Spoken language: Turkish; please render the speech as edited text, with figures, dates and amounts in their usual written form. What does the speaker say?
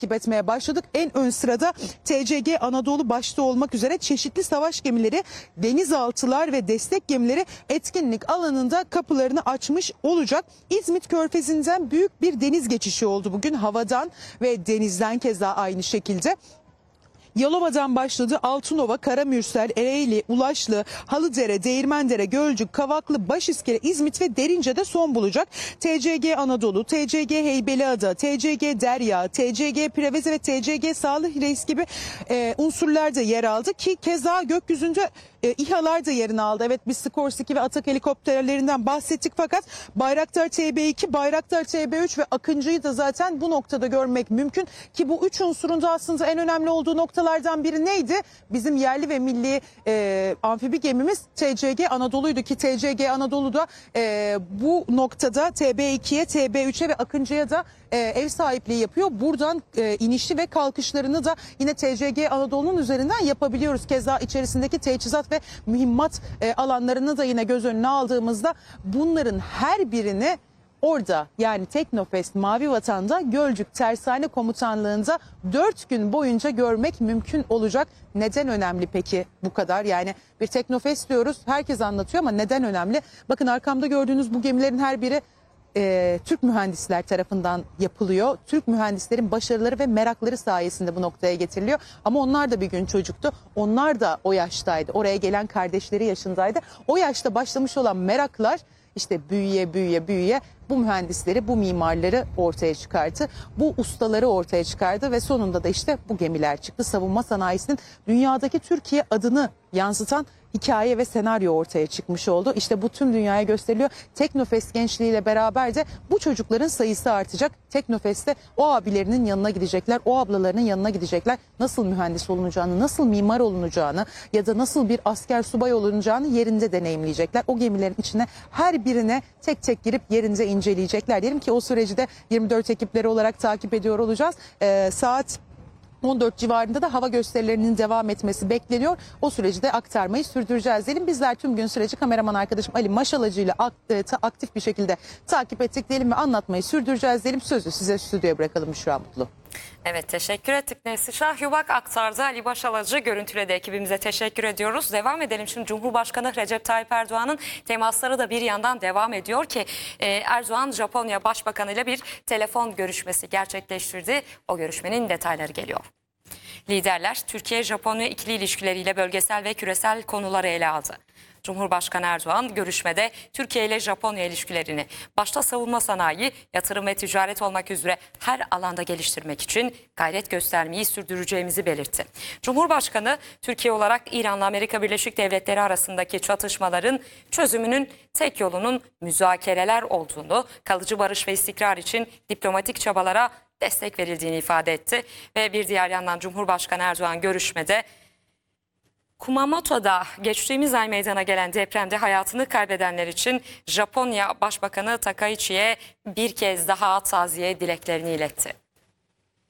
takip etmeye başladık. En ön sırada TCG Anadolu başta olmak üzere çeşitli savaş gemileri, denizaltılar ve destek gemileri etkinlik alanında kapılarını açmış olacak. İzmit Körfezi'nden büyük bir deniz geçişi oldu bugün, havadan ve denizden keza aynı şekilde. Yalova'dan başladı. Altınova, Karamürsel, Ereğli, Ulaşlı, Halıdere, Değirmendere, Gölcük, Kavaklı, Başiskele, İzmit ve Derince'de son bulacak. TCG Anadolu, TCG Heybeliada, TCG Derya, TCG Preveze ve TCG Salih Reis gibi unsurlar da yer aldı ki keza gökyüzünde İHA'lar da yerini aldı. Evet, biz Sikorsky ve Atak helikopterlerinden bahsettik fakat Bayraktar TB2, Bayraktar TB3 ve Akıncı'yı da zaten bu noktada görmek mümkün ki bu üç unsurun da aslında en önemli olduğu noktalardan biri neydi? Bizim yerli ve milli amfibi gemimiz TCG Anadolu'ydu ki TCG Anadolu'da bu noktada TB2'ye, TB3'e ve Akıncı'ya da ev sahipliği yapıyor. Buradan inişli ve kalkışlarını da yine TCG Anadolu'nun üzerinden yapabiliyoruz. Keza içerisindeki teçhizat ve mühimmat alanlarını da yine göz önüne aldığımızda bunların her birini orada, yani Teknofest Mavi Vatan'da Gölcük Tersane Komutanlığı'nda 4 gün boyunca görmek mümkün olacak. Neden önemli peki bu kadar? Yani bir Teknofest diyoruz, herkes anlatıyor ama neden önemli? Bakın arkamda gördüğünüz bu gemilerin her biri Türk mühendisler tarafından yapılıyor. Türk mühendislerin başarıları ve merakları sayesinde bu noktaya getiriliyor. Ama onlar da bir gün çocuktu. Onlar da o yaştaydı. Oraya gelen kardeşleri yaşındaydı. O yaşta başlamış olan meraklar işte büyüye bu mühendisleri, bu mimarları ortaya çıkarttı. Bu ustaları ortaya çıkardı ve sonunda da işte bu gemiler çıktı. Savunma sanayisinin dünyadaki Türkiye adını yansıtan hikaye ve senaryo ortaya çıkmış oldu. İşte bu tüm dünyaya gösteriliyor. Teknofest gençliğiyle beraber de bu çocukların sayısı artacak. Teknofest'te o abilerinin yanına gidecekler, o ablalarının yanına gidecekler. Nasıl mühendis olunacağını, nasıl mimar olunacağını ya da nasıl bir asker subay olunacağını yerinde deneyimleyecekler. O gemilerin içine her birine tek tek girip yerinde inceleyecekler. Diyelim ki o süreci de 24 ekipleri olarak takip ediyor olacağız. Saat 14 civarında da hava gösterilerinin devam etmesi bekleniyor. O süreci de aktarmayı sürdüreceğiz diyelim. Bizler tüm gün süreci kameraman arkadaşım Ali Maşalacı ile aktif bir şekilde takip ettik diyelim ve anlatmayı sürdüreceğiz diyelim. Sözü size stüdyoya bırakalım Müşra Mutlu. Evet, teşekkür ettik Neslişah Yubak aktardı. Ali Başalacı görüntüledi, ekibimize teşekkür ediyoruz. Devam edelim şimdi. Cumhurbaşkanı Recep Tayyip Erdoğan'ın temasları da bir yandan devam ediyor ki Erdoğan Japonya Başbakanı ile bir telefon görüşmesi gerçekleştirdi. O görüşmenin detayları geliyor. Liderler Türkiye-Japonya ikili ilişkileriyle bölgesel ve küresel konuları ele aldı. Cumhurbaşkanı Erdoğan görüşmede Türkiye ile Japonya ilişkilerini başta savunma sanayi, yatırım ve ticaret olmak üzere her alanda geliştirmek için gayret göstermeyi sürdüreceğimizi belirtti. Cumhurbaşkanı Türkiye olarak İran'la Amerika Birleşik Devletleri arasındaki çatışmaların çözümünün tek yolunun müzakereler olduğunu, kalıcı barış ve istikrar için diplomatik çabalara destek verildiğini ifade etti. Ve bir diğer yandan Cumhurbaşkanı Erdoğan görüşmede Kumamoto'da geçtiğimiz ay meydana gelen depremde hayatını kaybedenler için Japonya Başbakanı Takaichi'ye bir kez daha taziye dileklerini iletti.